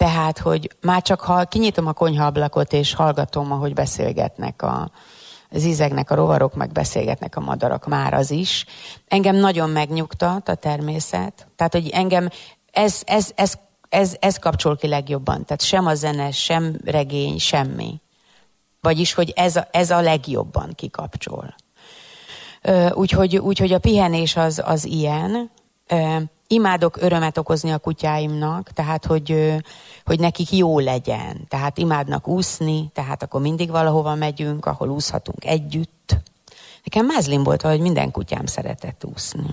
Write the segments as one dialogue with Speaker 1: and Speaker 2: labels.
Speaker 1: Tehát, hogy már csak ha kinyitom a konyhaablakot, és hallgatom, ahogy beszélgetnek zizegnek a rovarok, meg beszélgetnek a madarak, már az is. Engem nagyon megnyugtat a természet. Tehát, hogy engem ez kapcsol ki legjobban. Tehát sem a zene, sem regény, semmi. Vagyis, hogy ez a legjobban kikapcsol. Úgyhogy a pihenés az ilyen. Imádok örömet okozni a kutyáimnak, tehát, hogy nekik jó legyen. Tehát imádnak úszni, tehát akkor mindig valahova megyünk, ahol úszhatunk együtt. Nekem mázlim volt, hogy minden kutyám szeretett úszni.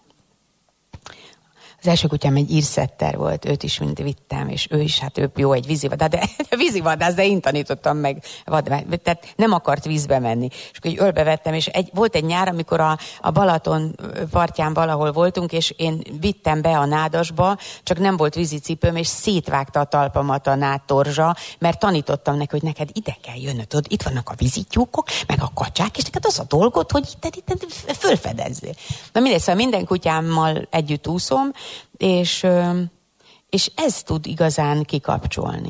Speaker 1: Az első kutyám egy írszetter volt, őt is mind vittem, és ő is, hát ő jó egy vízivadász, de én tanítottam meg, tehát nem akart vízbe menni. És akkor ölbe vettem, és volt egy nyár, amikor a Balaton partján valahol voltunk, és én vittem be a nádasba, csak nem volt vízicipőm, és szétvágta a talpamat a nádtorzsa, mert tanítottam neki, hogy neked ide kell jönnöd, tudod, itt vannak a vízityúkok, meg a kacsák, és neked az a dolgod, hogy itt fölfedezzél. Na mindegy, szóval minden kutyámmal együtt úszom, és ez tud igazán kikapcsolni.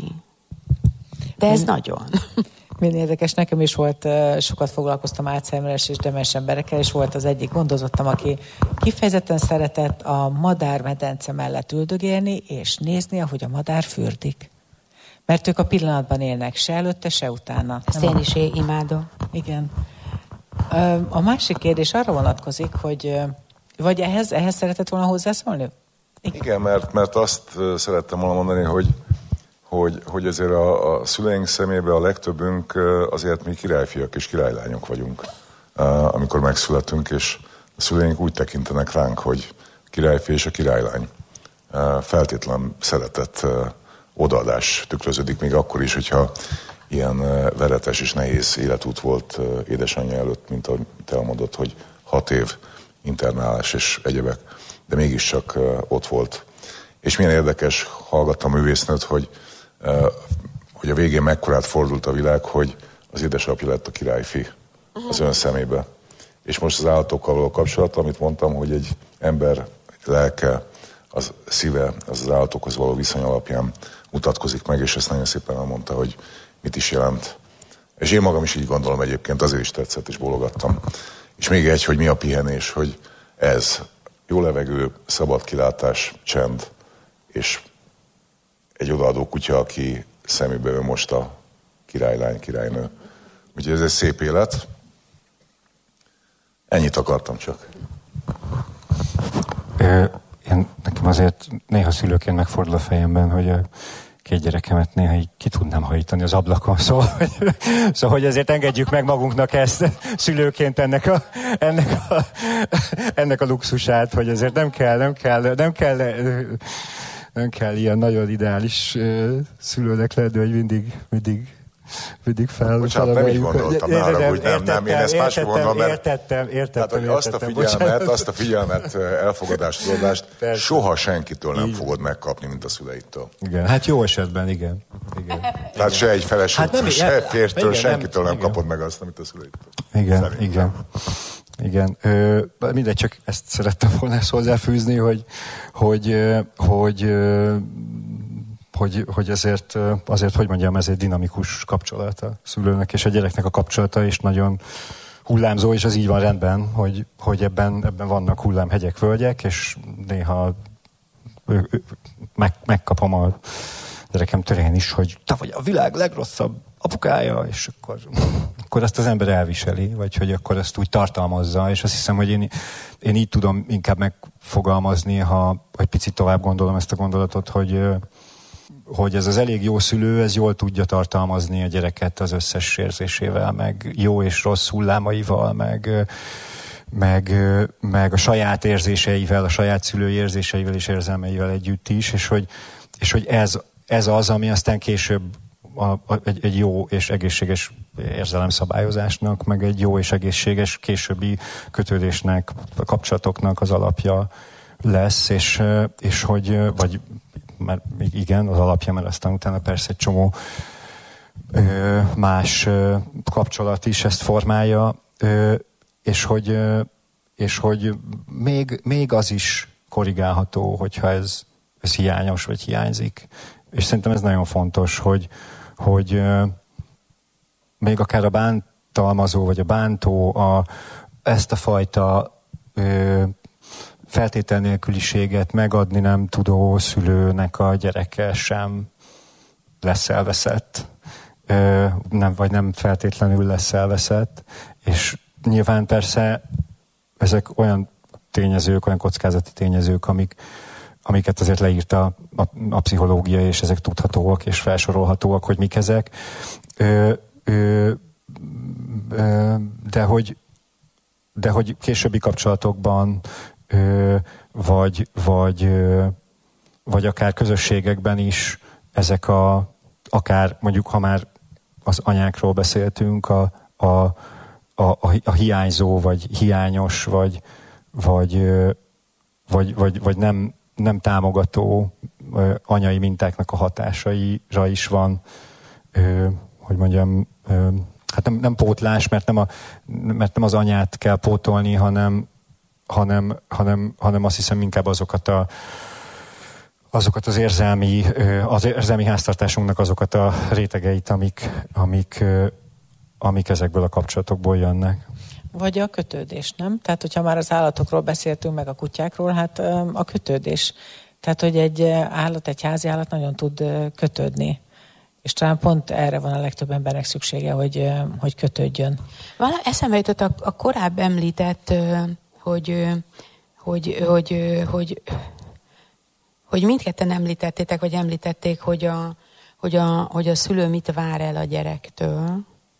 Speaker 1: De ez nagyon.
Speaker 2: Milyen érdekes, nekem is volt, sokat foglalkoztam Alzheimer-es és demens emberekkel, és volt az egyik gondozottam, aki kifejezetten szeretett a madármedence mellett üldögélni, és nézni, ahogy a madár fürdik. Mert ők a pillanatban élnek, se előtte, se utána.
Speaker 1: Ezt én is imádom.
Speaker 2: Igen. A másik kérdés arra vonatkozik, hogy vagy ehhez szeretett volna hozzászólni?
Speaker 3: Igen, mert azt szerettem volna mondani, hogy azért a szüleink szemében a legtöbbünk azért mi királyfiak és királylányok vagyunk, amikor megszületünk, és a szüleink úgy tekintenek ránk, hogy a királyfi és a királylány. Feltétlen szeretett odaadás tükröződik még akkor is, hogyha ilyen veretes és nehéz életút volt édesanyja előtt, mint ahogy te elmondod, hogy 6 év internálás és egyebek, de mégiscsak ott volt. És milyen érdekes, hallgattam a művésznőt, hogy a végén mekkorát fordult a világ, hogy az édesapja lett a királyfi az ön szemébe. És most az állatokkal való kapcsolat, amit mondtam, hogy egy ember lelke, az szíve, az állatokhoz való viszony alapján mutatkozik meg, és ezt nagyon szépen elmondta, hogy mit is jelent. És én magam is így gondolom egyébként, azért is tetszett, és bólogattam. És még egy, hogy mi a pihenés, hogy ez jó levegő, szabad kilátás, csend, és egy odaadó kutya, aki szemébe ő most a királylány, királynő. Úgyhogy ez egy szép élet. Ennyit akartam csak.
Speaker 4: Nekem azért néha szülőként megfordul a fejemben, hogy a 2 gyerekemet néha így ki tudnám hajítani az ablakon, szóval hogy ezért engedjük meg magunknak ezt szülőként ennek a luxusát, hogy ezért nem kell ilyen nagyon ideális szülőnek lenni, hogy mindig fel.
Speaker 3: Bocsánat, nem így gondoltam arra, hogy nem, én ezt máshogy gondolom, mert
Speaker 4: értettem.
Speaker 3: Tehát, hogy azt a figyelmet, elfogadást, tudatást soha senkitől nem fogod megkapni, mint a szüleitől.
Speaker 4: Igen, hát jó esetben, igen.
Speaker 3: Tehát se egy feleségtől, se férjtől, senkitől nem kapod meg azt, amit a szüleitől. Igen. Mindegy, csak ezt szerettem volna ezt hozzáfűzni, hogy azért, hogy mondjam, ez egy dinamikus kapcsolat a szülőnek és a gyereknek a kapcsolata, és nagyon hullámzó, és az így van rendben, hogy ebben vannak hullámhegyek, völgyek, és néha megkapom a gyerekem terén is, hogy te vagy a világ legrosszabb apukája, és akkor azt az ember elviseli, vagy hogy akkor ezt úgy tartalmazza, és azt hiszem, hogy én így tudom inkább megfogalmazni, ha egy picit tovább gondolom ezt a gondolatot, hogy ez az elég jó szülő, ez jól tudja tartalmazni a gyereket az összes érzésével, meg jó és rossz hullámaival, meg a saját érzéseivel, a saját szülői érzéseivel és érzelmeivel együtt is, és hogy ez az, ami aztán később egy jó és egészséges érzelemszabályozásnak, meg egy jó és egészséges későbbi kötődésnek, kapcsolatoknak az alapja lesz, és hogy, vagy mert igen, az alapja, mert aztán utána persze egy csomó más kapcsolat is ezt formálja, és hogy még az is korrigálható, hogyha ez hiányos, vagy hiányzik.
Speaker 4: és szerintem ez nagyon fontos, hogy még akár a bántalmazó vagy a bántó ezt a fajta feltétel nélküliséget megadni nem tudó szülőnek a gyereke sem lesz elveszett, vagy nem feltétlenül lesz elveszett, és nyilván persze ezek olyan tényezők, olyan kockázati tényezők, amiket azért leírta a pszichológia, és ezek tudhatóak és felsorolhatóak, hogy mik ezek. De hogy későbbi kapcsolatokban vagy akár közösségekben is ezek akár mondjuk, ha már az anyákról beszéltünk, a hiányzó, vagy hiányos, vagy nem támogató anyai mintáknak a hatásaira is van, hogy mondjam, hát nem pótlás, mert nem az anyát kell pótolni, hanem azt hiszem inkább azokat az érzelmi háztartásunknak azokat a rétegeit, amik ezekből a kapcsolatokból jönnek.
Speaker 2: Vagy a kötődés, nem? Tehát, hogyha már az állatokról beszéltünk, meg a kutyákról, hát a kötődés. Tehát, hogy egy házi állat nagyon tud kötődni. És talán pont erre van a legtöbb embernek szüksége, hogy kötődjön.
Speaker 1: Valami eszembe jutott a korábban említett, hogy mindketten említettétek, vagy említették, hogy a szülő mit vár el a gyerektől.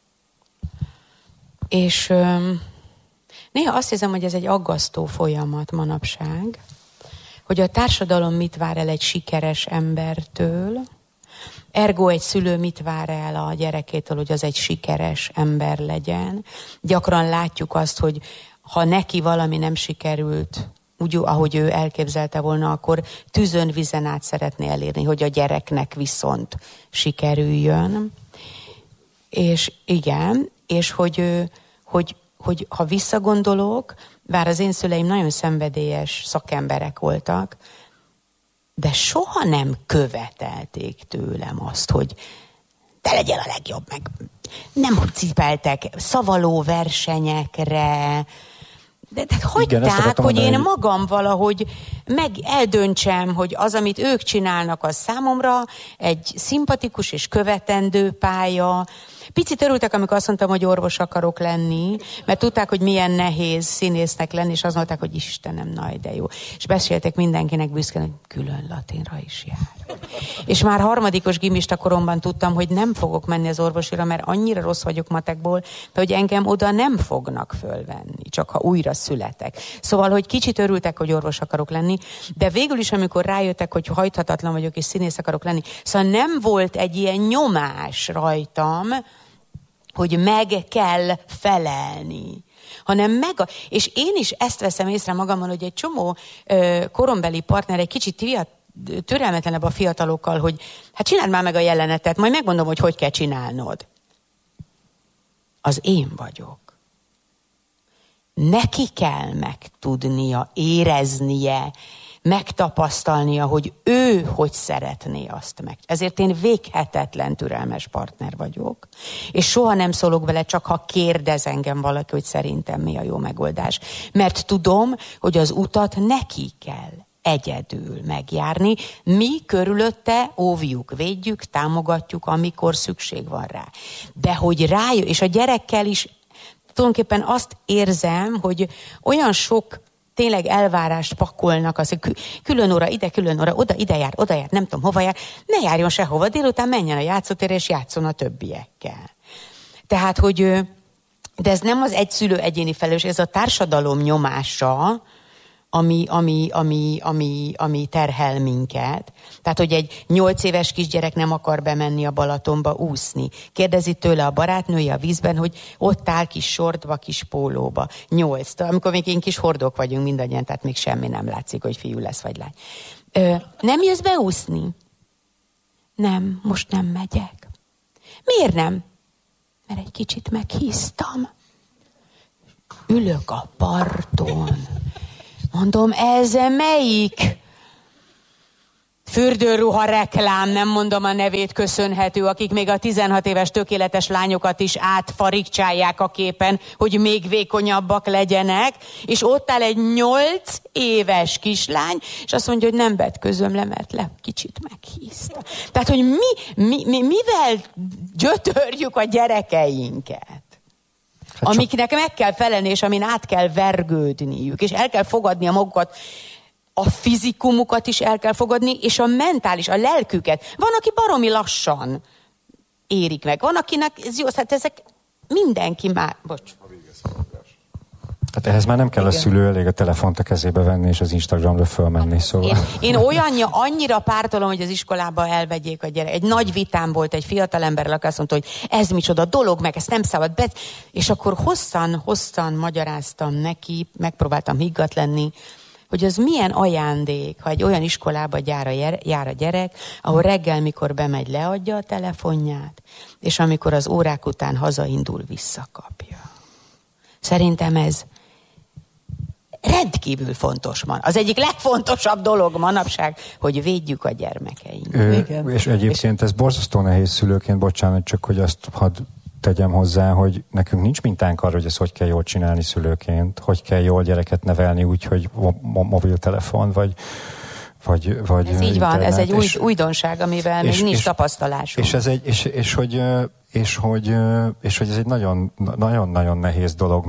Speaker 1: És néha azt hiszem, hogy ez egy aggasztó folyamat manapság, hogy a társadalom mit vár el egy sikeres embertől, ergo egy szülő mit vár el a gyerekétől, hogy az egy sikeres ember legyen. Gyakran látjuk azt, hogy ha neki valami nem sikerült, úgy, ahogy ő elképzelte volna, akkor tűzön, vizen át szeretné elérni, hogy a gyereknek viszont sikerüljön. És igen, és hogy ha visszagondolok, bár az én szüleim nagyon szenvedélyes szakemberek voltak, de soha nem követelték tőlem azt, hogy te legyél a legjobb, meg nem cipeltek szavaló versenyekre, de hagyták, hogy én magam valahogy eldöntsem, hogy az, amit ők csinálnak, az számomra egy szimpatikus és követendő pálya. Picit örültek, amikor azt mondtam, hogy orvos akarok lenni, mert tudták, hogy milyen nehéz színésznek lenni, és azt mondták, hogy Istenem, nagy de jó. És beszéltek mindenkinek büszkén, hogy külön latinra is jár. És már harmadikos gimista koromban tudtam, hogy nem fogok menni az orvosira, mert annyira rossz vagyok matekból, hogy engem oda nem fognak fölvenni, csak ha újra születek. Szóval, hogy kicsit örültek, hogy orvos akarok lenni, de végül is, amikor rájöttek, hogy hajthatatlan vagyok, és színész akarok lenni, szóval nem volt egy ilyen nyomás rajtam, hogy meg kell felelni, hanem és én is ezt veszem észre magamon, hogy egy csomó korombeli partner egy kicsit türelmetlenebb a fiatalokkal, hogy hát csináld már meg a jelenetet, majd megmondom, hogy kell csinálnod. Az én vagyok. Neki kell megtudnia, éreznie, megtapasztalnia, hogy ő hogy szeretné azt meg. Ezért én véghetetlen türelmes partner vagyok, és soha nem szólok bele, csak ha kérdez engem valaki, hogy szerintem mi a jó megoldás. Mert tudom, hogy az utat neki kell egyedül megjárni, mi körülötte óvjuk, védjük, támogatjuk, amikor szükség van rá. De hogy rájön, és a gyerekkel is tulajdonképpen azt érzem, hogy olyan sok tényleg elvárást pakolnak, az, hogy külön óra ide, külön óra oda, ide jár, nem tudom hova jár, ne járjon sehova, délután menjen a játszótérre, és játszon a többiekkel. Tehát, hogy de ez nem az egyszülő egyéni felelősség, ez a társadalom nyomása, ami terhel minket. Tehát, hogy egy 8 éves kisgyerek nem akar bemenni a Balatonba úszni. Kérdezi tőle a barátnője a vízben, hogy ott áll kis sortba, kis pólóba. 8. Amikor még én kis hordók vagyunk mindannyian, tehát még semmi nem látszik, hogy fiú lesz vagy lány. Nem jössz beúszni? Nem, most nem megyek. Miért nem? Mert egy kicsit meghíztam. Ülök a parton. Mondom, ez melyik fürdőruha reklám, nem mondom a nevét, köszönhető, akik még a 16 éves tökéletes lányokat is átfarigcsálják a képen, hogy még vékonyabbak legyenek, és ott áll egy 8 éves kislány, és azt mondja, hogy nem vetközöm le, mert kicsit meghízta. Tehát, hogy mivel gyötörjük a gyerekeinket? Amiknek meg kell felelni, és amin át kell vergődniük, és el kell fogadni a magukat, a fizikumukat is el kell fogadni, és a mentális, a lelküket. Van, aki baromi lassan érik meg. Van, akinek ez jó, hát ezek mindenki már... Bocs.
Speaker 4: Hát ehhez már nem kell a szülő, elég a telefont a kezébe venni, és az Instagramra fölmenni, szóval...
Speaker 1: Én annyira pártolom, hogy az iskolába elvegyék a gyerek. Egy nagy vitám volt egy fiatalemberrel, aki azt mondta, hogy ez micsoda dolog, meg ezt nem szabad be... És akkor hosszan magyaráztam neki, megpróbáltam higgadt lenni, hogy az milyen ajándék, ha egy olyan iskolába jár a gyerek, ahol reggel, mikor bemegy, leadja a telefonját, és amikor az órák után hazaindul, visszakapja. Szerintem ez rendkívül fontos man. Az egyik legfontosabb dolog manapság, hogy védjük a gyermekeinket.
Speaker 4: És egyébként ez borzasztó nehéz szülőként, bocsánat, csak hogy azt hadd tegyem hozzá, hogy nekünk nincs mintánk arra, hogy ezt hogy kell jól csinálni szülőként, hogy kell jól gyereket nevelni úgy, hogy mobiltelefon, vagy
Speaker 1: ez így van, ez egy újdonság, amivel még nincs tapasztalásunk.
Speaker 4: És hogy ez egy nagyon nehéz dolog,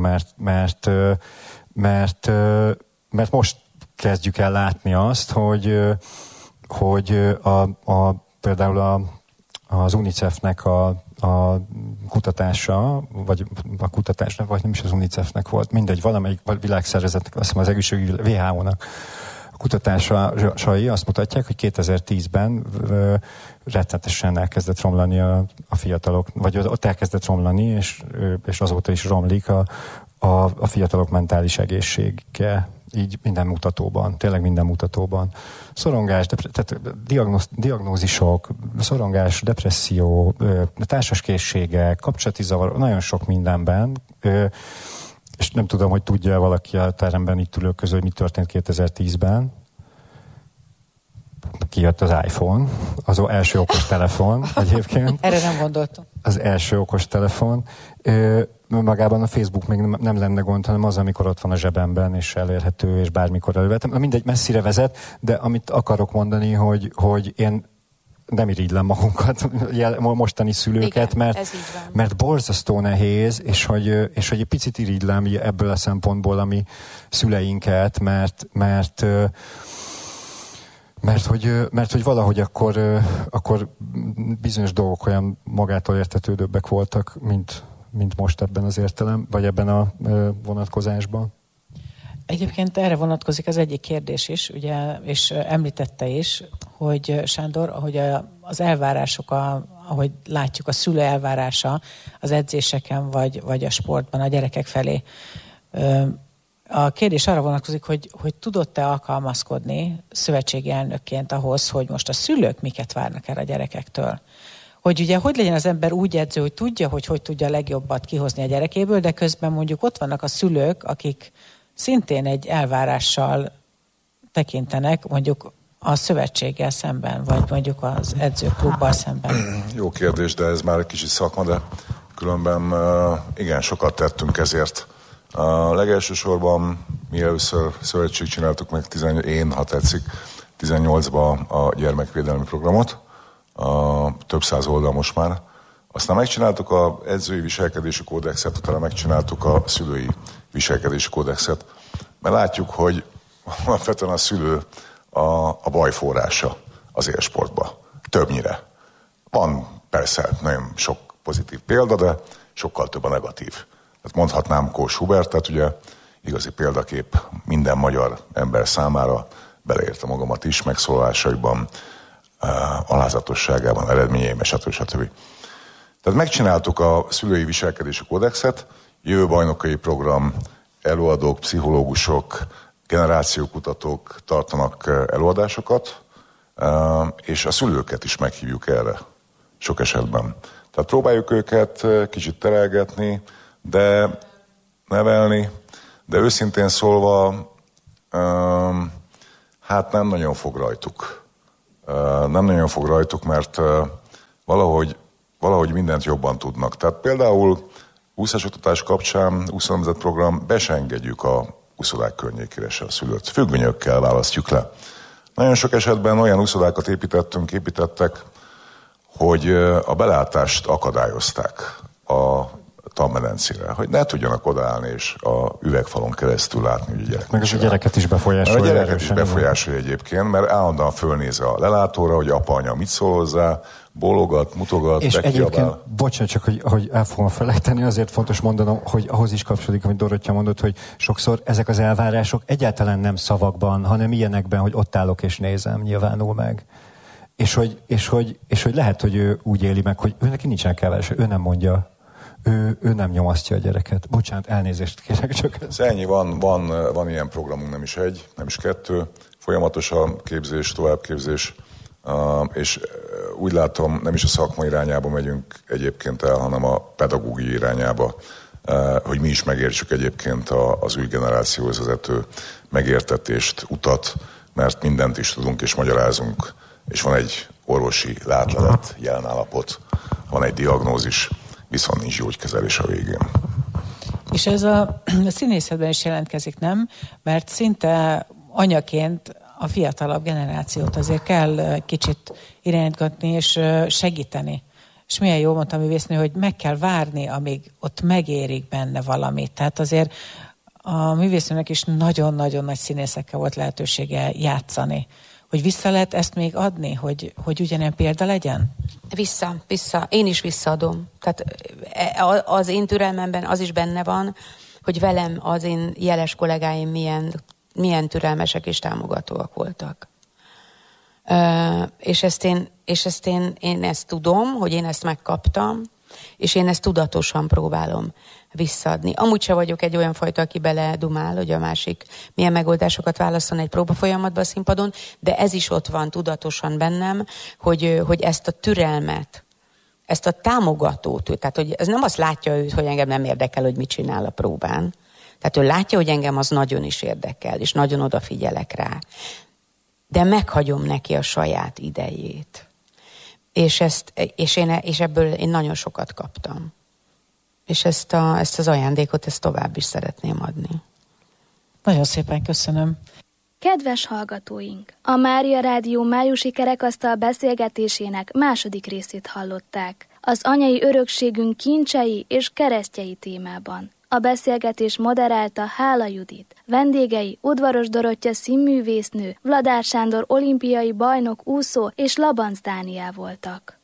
Speaker 4: mert most kezdjük el látni azt, hogy például az UNICEF-nek a kutatása, vagy a kutatásnak, vagy nem is az UNICEF-nek volt, mindegy, valamelyik világszervezetnek, azt hiszem az egészségügyi WHO-nak a kutatásai azt mutatják, hogy 2010-ben rettenetesen elkezdett romlani a fiatalok, vagy ott elkezdett romlani, és azóta is romlik a fiatalok mentális egészsége, így minden mutatóban, tényleg minden mutatóban. Szorongás, tehát diagnózisok, szorongás, depresszió, társaskészségek, kapcsolati zavar, nagyon sok mindenben, és nem tudom, hogy tudja valaki a teremben itt ülők közül, hogy mi történt 2010-ben. Kijött az iPhone, az első okostelefon egyébként.
Speaker 2: Erre nem gondoltam.
Speaker 4: Az első okostelefon. Magában a Facebook még nem lenne gond, hanem az, amikor ott van a zsebemben, és elérhető, és bármikor elővettem. Mindegy, messzire vezet, de amit akarok mondani, hogy én nem irigylem magunkat, mostani szülőket,
Speaker 1: igen,
Speaker 4: mert borzasztó nehéz, és hogy egy picit irigylem ebből a szempontból, ami szüleinket, mert hogy valahogy akkor bizonyos dolgok olyan magától értetődőbbek voltak, mint most ebben az értelem, vagy ebben a vonatkozásban.
Speaker 2: Egyébként erre vonatkozik az egyik kérdés is, ugye, és említette is, hogy Sándor, ahogy az elvárások, ahogy látjuk a szülő elvárása az edzéseken, vagy a sportban a gyerekek felé. A kérdés arra vonatkozik, hogy tudott-e alkalmazkodni szövetségi elnökként ahhoz, hogy most a szülők miket várnak el a gyerekektől. Hogy ugye, hogy legyen az ember úgy edző, hogy tudja, hogy tudja a legjobbat kihozni a gyerekéből, de közben mondjuk ott vannak a szülők, akik szintén egy elvárással tekintenek, mondjuk a szövetséggel szemben, vagy mondjuk az edzőklubbal szemben.
Speaker 3: Jó kérdés, de ez már egy kicsit szakma, de különben igen, sokat tettünk ezért. Legelső sorban mi először szövetség csináltuk meg, én, ha tetszik, 18-ban a gyermekvédelmi programot, több száz oldal most már. Aztán megcsináltuk az edzői viselkedési kódexet, utána megcsináltuk a szülői viselkedési kódexet. Mert látjuk, hogy alapvetően a szülő a baj forrása az élsportban. Többnyire. Van persze nagyon sok pozitív példa, de sokkal több a negatív. Tehát mondhatnám Kós Hubertet, ugye igazi példakép minden magyar ember számára, beleérte magamat is, megszólalásaiban, alázatosságában, eredményeiben, stb. Tehát megcsináltuk a szülői viselkedési kódexet, jövőbajnokai program, előadók, pszichológusok, generációkutatók tartanak előadásokat, és a szülőket is meghívjuk erre sok esetben. Tehát próbáljuk őket kicsit terelgetni, de nevelni, de őszintén szólva, hát nem nagyon fog rajtuk nem nagyon fog rajtuk, mert valahogy mindent jobban tudnak. Tehát például úszásoktatás kapcsán, úszónemzet program, be se engedjük a úszodák környékére se a szülőt. Függönyökkel választjuk le. Nagyon sok esetben olyan úszodákat építettek, hogy a belátást akadályozták a tanmedencére, hogy ne tudjanak odaállni és a üvegfalon keresztül látni, hogy a gyerek.
Speaker 4: Meg a gyereket is befolyásolja.
Speaker 3: A gyereket is befolyásolja egyébként, mert állandóan fölnéz a lelátóra, hogy apa-anya mit szól hozzá, bólogat, mutogat,
Speaker 4: és
Speaker 3: bekiabál.
Speaker 4: egyébként, bocsánat, csak hogy el fogom felejteni, azért fontos mondanom, hogy ahhoz is kapcsolódik, amit Dorottya mondott, hogy sokszor ezek az elvárások egyáltalán nem szavakban, hanem ilyenekben, hogy ott állok és nézem, nyilvánul meg. És hogy lehet, hogy ő úgy éli meg, hogy ő neki nincsenek elvárásai, ő nem mondja, ő nem nyomasztja a gyereket. Bocsánat, elnézést kérek csak.
Speaker 3: Ez ennyi, van ilyen programunk, nem is egy, nem is kettő, folyamatos a képzés, továbbképzés, és úgy látom, nem is a szakma irányába megyünk egyébként el, hanem a pedagógiai irányába, hogy mi is megértsük egyébként az új generációhoz vezető megértetést, utat, mert mindent is tudunk és magyarázunk, és van egy orvosi látlelet, jelenállapot, van egy diagnózis, viszont nincs gyógykezelés a végén.
Speaker 2: És ez a színészetben is jelentkezik, nem? Mert szinte anyaként a fiatalabb generációt azért kell kicsit irányítgatni és segíteni. És milyen jól mondta a művésznő, hogy meg kell várni, amíg ott megérik benne valamit. Tehát azért a művésznőnek is nagyon-nagyon nagy színészekkel volt lehetősége játszani. Hogy vissza lehet ezt még adni, hogy ugyanilyen példa legyen?
Speaker 1: Vissza. Én is visszaadom. Tehát az én türelmemben az is benne van, hogy velem az én jeles kollégáim milyen türelmesek és támogatóak voltak. És én ezt tudom, hogy én ezt megkaptam, és én ezt tudatosan próbálom visszaadni. Amúgy se vagyok egy olyan fajta, aki beledumál, hogy a másik milyen megoldásokat válaszol egy próbafolyamatban a színpadon, de ez is ott van tudatosan bennem, hogy ezt a türelmet, ezt a támogatót, tehát hogy ez nem azt látja ő, hogy engem nem érdekel, hogy mit csinál a próbán. Tehát ő látja, hogy engem az nagyon is érdekel, és nagyon odafigyelek rá. De meghagyom neki a saját idejét. És ebből én nagyon sokat kaptam. És ezt az ajándékot tovább is szeretném adni.
Speaker 2: Nagyon szépen köszönöm.
Speaker 5: Kedves hallgatóink! A Mária Rádió májusi kerekasztal beszélgetésének második részét hallották. Az anyai örökségünk kincsei és keresztjei témában. A beszélgetés moderálta Hála Judit. Vendégei Udvaros Dorottya színművésznő, Vladár Sándor olimpiai bajnok úszó és Labanc Dániel voltak.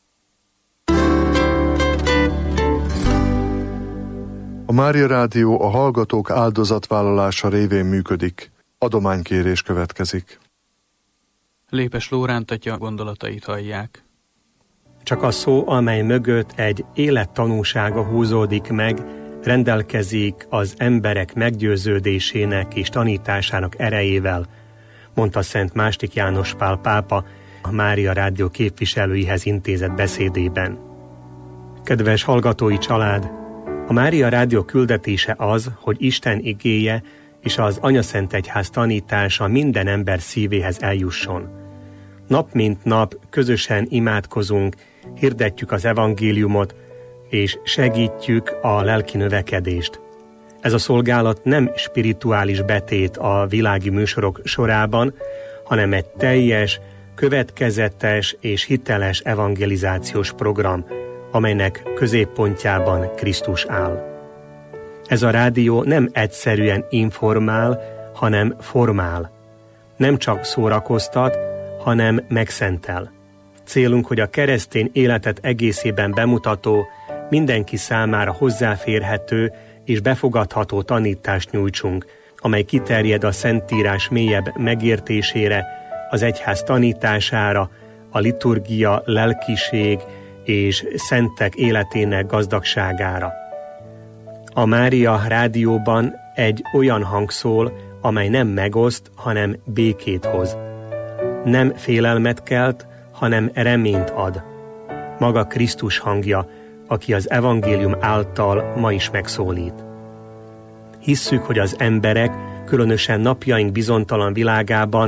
Speaker 6: A Mária Rádió a hallgatók áldozatvállalása révén működik. Adománykérés következik.
Speaker 7: Lépes Lóránt atya gondolatait hallják.
Speaker 8: Csak a szó, amely mögött egy élettanúsága húzódik meg, rendelkezik az emberek meggyőződésének és tanításának erejével, mondta Szent Mástik János Pál pápa a Mária Rádió képviselőihez intézett beszédében. Kedves hallgatói család! A Mária Rádió küldetése az, hogy Isten igéje és az Anyaszentegyház tanítása minden ember szívéhez eljusson. Nap mint nap közösen imádkozunk, hirdetjük az evangéliumot, és segítjük a lelki növekedést. Ez a szolgálat nem spirituális betét a világi műsorok sorában, hanem egy teljes, következetes és hiteles evangelizációs program, amelynek középpontjában Krisztus áll. Ez a rádió nem egyszerűen informál, hanem formál. Nem csak szórakoztat, hanem megszentel. Célunk, hogy a keresztény életet egészében bemutató, mindenki számára hozzáférhető és befogadható tanítást nyújtsunk, amely kiterjed a Szentírás mélyebb megértésére, az egyház tanítására, a liturgia, lelkiség és szentek életének gazdagságára. A Mária Rádióban egy olyan hang szól, amely nem megoszt, hanem békét hoz. Nem félelmet kelt, hanem reményt ad. Maga Krisztus hangja, aki az evangélium által ma is megszólít. Hisszük, hogy az emberek, különösen napjaink bizonytalan világában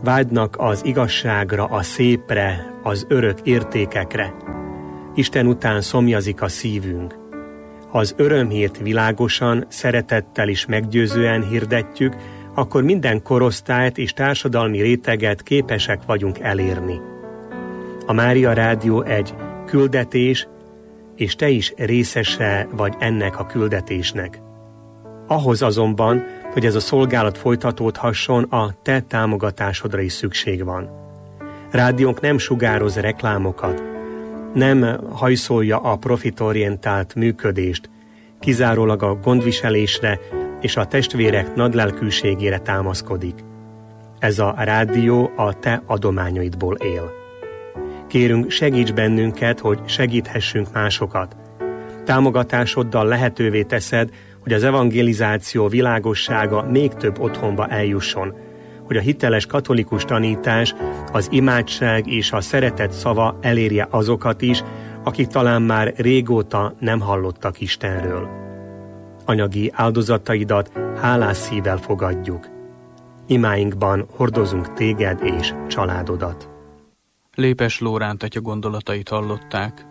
Speaker 8: vágynak az igazságra, a szépre, az örök értékekre. Isten után szomjazik a szívünk. Ha az örömhírt világosan, szeretettel és meggyőzően hirdetjük, akkor minden korosztályt és társadalmi réteget képesek vagyunk elérni. A Mária Rádió egy küldetés, és te is részese vagy ennek a küldetésnek. Ahhoz azonban, hogy ez a szolgálat folytatódhasson, a te támogatásodra is szükség van. Rádiónk nem sugároz reklámokat, nem hajszolja a profitorientált működést, kizárólag a gondviselésre és a testvérek nagylelkűségére támaszkodik. Ez a rádió a te adományaidból él. Kérünk, segíts bennünket, hogy segíthessünk másokat. Támogatásoddal lehetővé teszed, hogy az evangelizáció világossága még több otthonba eljusson, hogy a hiteles katolikus tanítás, az imádság és a szeretet szava elérje azokat is, akik talán már régóta nem hallottak Istenről. Anyagi áldozataidat hálás szívvel fogadjuk. Imáinkban hordozunk téged és családodat.
Speaker 7: Lépes Lóránt atya gondolatait hallották.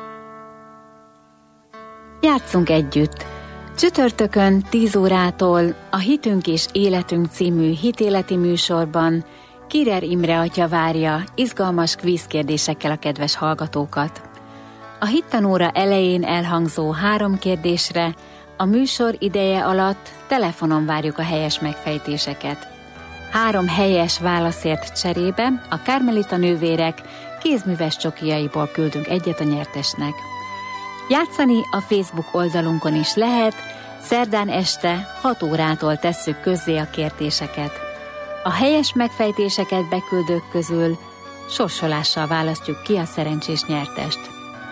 Speaker 9: Játsszunk együtt! Csütörtökön 10 órától a Hitünk és Életünk című hitéleti műsorban Kirer Imre atya várja izgalmas kvízkérdésekkel a kedves hallgatókat. A hittanóra elején elhangzó 3 kérdésre a műsor ideje alatt telefonon várjuk a helyes megfejtéseket. 3 helyes válaszért cserébe a Kármelita nővérek kézműves csokijaiból küldünk egyet a nyertesnek. Játszani a Facebook oldalunkon is lehet, szerdán este 6 órától tesszük közzé a kérdéseket. A helyes megfejtéseket beküldők közül sorsolással választjuk ki a szerencsés nyertest.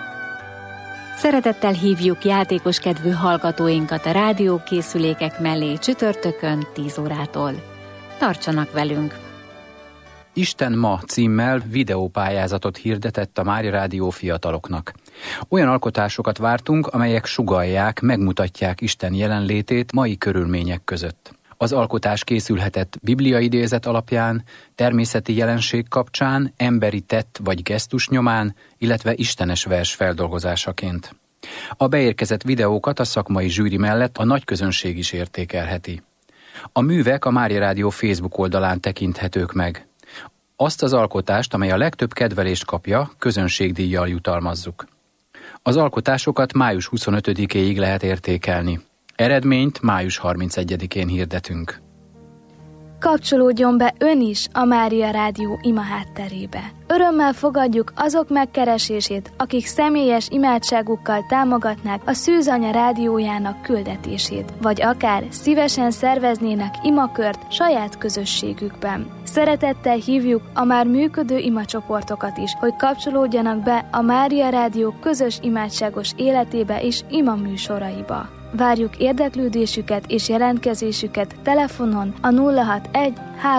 Speaker 9: Szeretettel hívjuk játékos kedvű hallgatóinkat a rádiókészülékek mellé csütörtökön 10 órától. Tartsanak velünk!
Speaker 10: Isten ma címmel videópályázatot hirdetett a Mária Rádió fiataloknak. Olyan alkotásokat vártunk, amelyek sugallják, megmutatják Isten jelenlétét mai körülmények között. Az alkotás készülhetett bibliaidézet alapján, természeti jelenség kapcsán, emberi tett vagy gesztus nyomán, illetve istenes vers feldolgozásaként. A beérkezett videókat a szakmai zsűri mellett a nagy közönség is értékelheti. A művek a Mária Rádió Facebook oldalán tekinthetők meg. Azt az alkotást, amely a legtöbb kedvelést kapja, közönségdíjjal jutalmazzuk. Az alkotásokat május 25-éig lehet értékelni. Eredményt május 31-én hirdetünk.
Speaker 5: Kapcsolódjon be ön is a Mária Rádió ima hátterébe. Örömmel fogadjuk azok megkeresését, akik személyes imádságukkal támogatnák a Szűzanya rádiójának küldetését, vagy akár szívesen szerveznének imakört saját közösségükben. Szeretettel hívjuk a már működő imacsoportokat is, hogy kapcsolódjanak be a Mária Rádió közös imádságos életébe és ima műsoraiba. Várjuk érdeklődésüket és jelentkezésüket telefonon a 061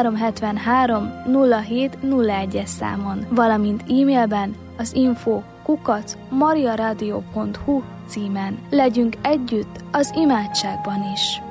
Speaker 5: 373 0701-es számon, valamint e-mailben az info@mariaradio.hu címen. Legyünk együtt az imádságban is.